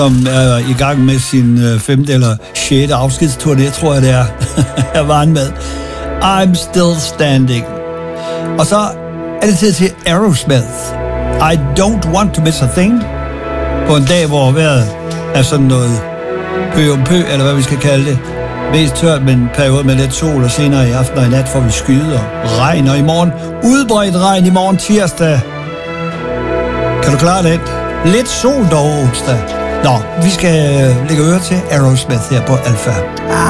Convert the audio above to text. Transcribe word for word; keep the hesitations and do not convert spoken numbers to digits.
som er i gang med sin øh, femte eller sjette afskedsturné, tror jeg det er. Jeg var med. I'm Still Standing. Og så er det tid til Aerosmith. I Don't Want To Miss A Thing. På en dag, hvor vejret er sådan noget pø om pø, eller hvad vi skal kalde det. Mest tørt, men en periode med lidt sol, og senere i aften og i nat får vi skyde og regn, og i morgen udbredt regn i morgen tirsdag. Kan du klare det? Lidt sol dog onsdag. Nå, vi skal lægge øre til Aerosmith her på Alpha.